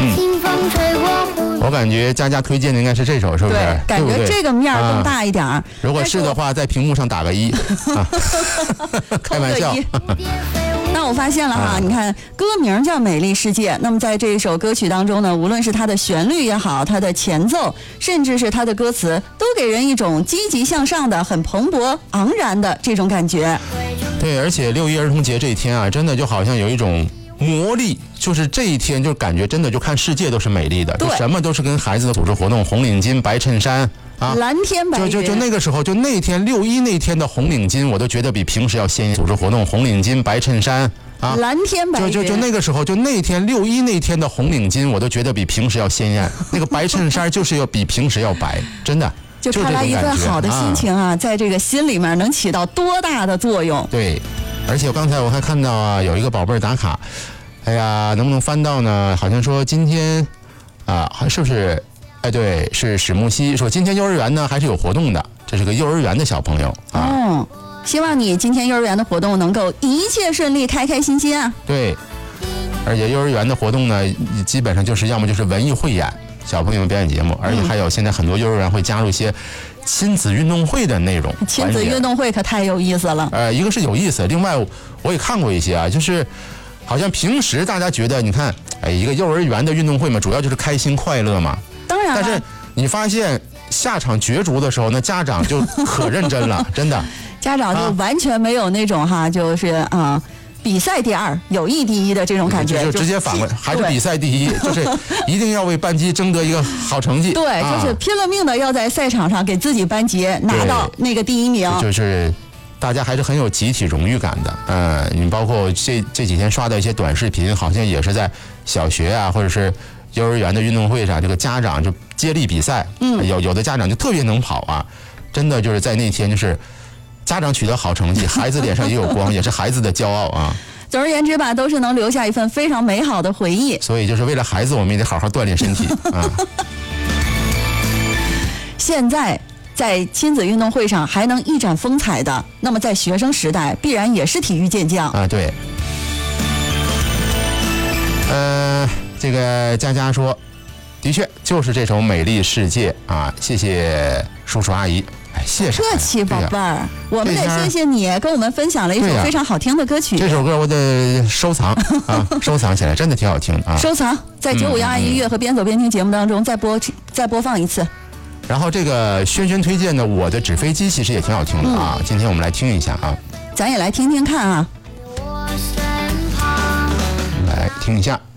我感觉佳佳推荐的应该是这首，是不是？ 对，感觉这个面更大一点。 如果是的话，在屏幕上打个1啊，开玩笑。 那我发现了哈，你看歌名叫《美丽世界》，那么在这一首歌曲当中呢，无论是它的旋律也好，它的前奏，甚至是它的歌词，都给人一种积极向上的、很蓬勃昂然的这种感觉。 对，而且6一儿童节这一天啊，真的就好像有一种魔力，就是这一天就感觉真的就看世界都是美丽的，就什么都是跟孩子的组织活动，红领巾、白衬衫。 蓝天白云， 就那个时候，就那天6一那天的红领巾，我都觉得比平时要鲜艳。组织活动，红领巾、白衬衫啊， 蓝天白云， 就那个时候，就那天6一那天的红领巾，我都觉得比平时要鲜艳。那个白衬衫就是要比平时要白，真的。 就看来一份好的心情啊，在这个心里面能起到多大的作用？ 对，而且刚才我还看到啊，有一个宝贝儿打卡，哎呀，能不能翻到呢？好像说今天啊，是不是？哎，对，是史木西说今天幼儿园呢还是有活动的，这是个幼儿园的小朋友啊。 哦，希望你今天幼儿园的活动能够一切顺利，开开心心啊。 对，而且幼儿园的活动呢，基本上就是要么就是文艺汇演，小朋友们表演节目，而且还有现在很多幼儿园会加入一些亲子运动会的内容。 亲子运动会可太有意思了。 一个是有意思，另外我也看过一些啊，就是好像平时大家觉得，你看，一个幼儿园的运动会嘛，主要就是开心快乐嘛。 当然， 但是你发现下场角逐的时候，那家长就可认真了，真的。 家长就完全没有那种就是啊，比赛第2，友谊第1的这种感觉， 就直接反过来，还是比赛第1，就是一定要为班级争得一个好成绩。 对，就是拼了命的要在赛场上给自己班级拿到那个第1名。 就是大家还是很有集体荣誉感的。你包括这几天刷的一些短视频，好像也是在小学啊，或者是幼儿园的运动会上，这个家长就接力比赛，有的家长就特别能跑啊，真的就是在那天就是家长取得好成绩，孩子脸上也有光，也是孩子的骄傲啊。 总而言之吧，都是能留下一份非常美好的回忆。 所以就是为了孩子，我们也得好好锻炼身体啊。 现在在亲子运动会上还能一展风采的，那么在学生时代必然也是体育健将啊。对。这个佳佳说，的确就是这首《美丽世界》啊，谢谢叔叔阿姨。谢谢， 客气宝贝儿，我们得谢谢你跟我们分享了一首非常好听的歌曲。 这首歌我得收藏啊，收藏起来，真的挺好听的啊。 收藏在951爱音乐和边走边听节目当中再播放一次。 然后这个轩轩推荐的《我的纸飞机》其实也挺好听的啊，今天我们来听一下啊。 咱也来听听看啊。 来听一下。